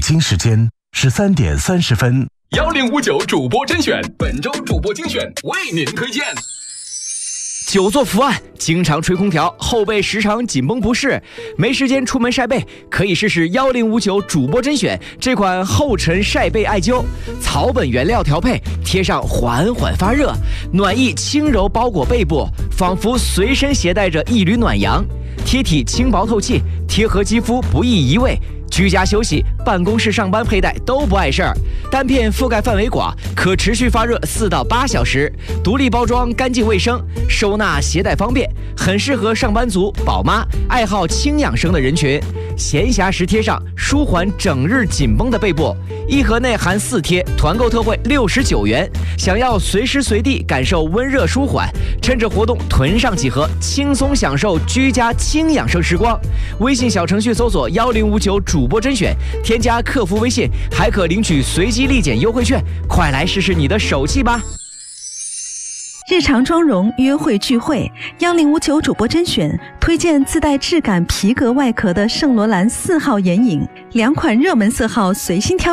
京时间13点30分。 1059主播甄选，本周主播精选为您推荐。 久坐伏案，经常吹空调，后背时常紧绷不适，没时间出门晒背，可以试试1059主播甄选这款后尘晒背艾灸，草本原料调配，贴上缓缓发热，暖意轻柔包裹背部，仿佛随身携带着一缕暖阳，贴体轻薄透气，贴合肌肤不易移位。居家休息、办公室上班佩戴都不碍事儿。单片覆盖范围广，可持续发热4到8小时。独立包装，干净卫生，收纳携带方便，很适合上班族、宝妈、爱好轻养生的人群。闲暇时贴上，舒缓整日紧绷的背部。一盒内含4贴，团购特惠69元。想要随时随地感受温热舒缓，趁着活动囤上几盒，轻松享受居家轻养生时光。微信小程序搜索1059主播甄选，添加客服微信，还可领取随机立减优惠券，快来试试你的手气吧！ 日常妆容约会聚会，1059主播甄选推荐自带质感皮革外壳的圣罗兰4号眼影，2款热门色号随心挑